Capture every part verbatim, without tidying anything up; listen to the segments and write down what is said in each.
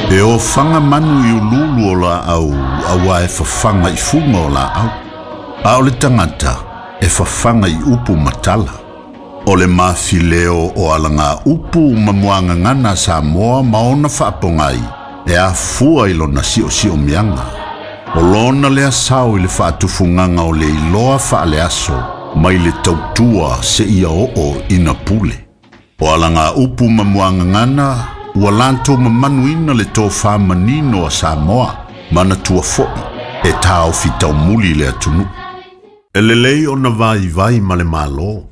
E o fanga manu i ululu o la au, awa e fafanga i funga o la au. A o le tangata, e fafanga i upu matala. O le mafileo o alanga upu mamuanga ngana sa moa maona whaapongai, e a fua ilo na si o si o mianga. O lona le asau i le whaatufunganga o le iloa whaale aso, mai le tautua se ia o o ina pule. O alanga upu mamuanga ngana, ua lanto mamanuina le tō whamanino a Samoa, mana tua foi, e tāo fitau muli le atunu. E le lei o na vai vai ma le malo.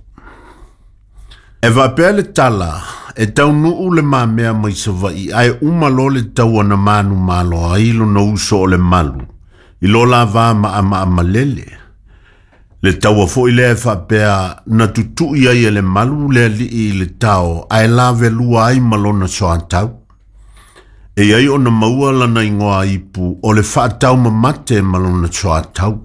E vapea le tala, e tau nuu le mamea mai sa vai, ai umalo le tau ana manu malo a ilo na uso o le malu, ilo la va ma ama ama lele. Le tau a fo ile e vapea na tutu ia ia le malu le li i le tau, ai la velua ai malona soa tau. E ai o na maua lana ingoa ipu, o le whaatau mamate malona soa tau.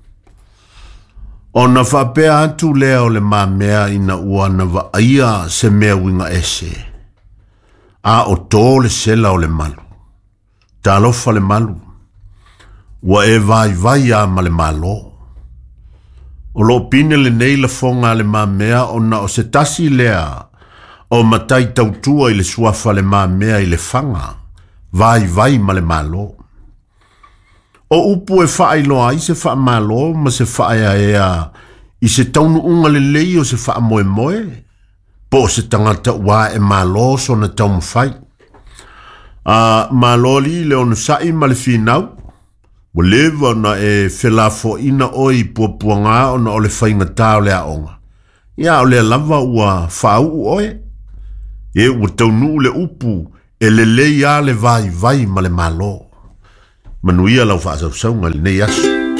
O na whapea atu lea o le mamea ina ua na vaia se mea winga ese. A o tō le sela o le malu. Talofa le malu. Ua e vai vai a ma le malo. O lo pine le nei la fonga le mamea o na o se tasi lea o matai tautua i le suafa le mamea i le fanga. Vai vai ma le malo. O upu e wha iloa i se wha malo ma se wha ea ea i se taunu unga le lei o se wha moe moe. Po se tangata ua e malo so na taunu whai. Uh, malo li le onu sai ma le whinau. Wa lewa na e whelafo ina oi puapua ngā o na o le whainga tau lea onga. Ia o lea lava ua whau oe. E ua taunu le upu e le lei a le vai vai ma le malo. Manuia lau whaasau saunga le nei asu.